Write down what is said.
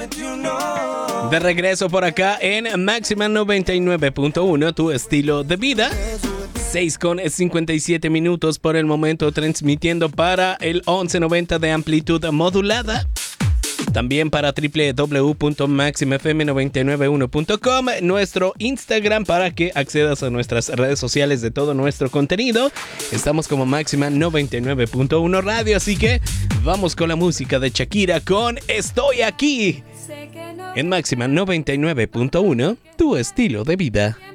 De regreso por acá en Máxima 99.1, tu estilo de vida. 6:57 por el momento, transmitiendo para el 1190 de amplitud modulada. También para www.maximafm991.com, nuestro Instagram para que accedas a nuestras redes sociales de todo nuestro contenido. Estamos como Máxima 99.1 Radio, así que vamos con la música de Shakira con Estoy Aquí. En Máxima 99.1, tu estilo de vida.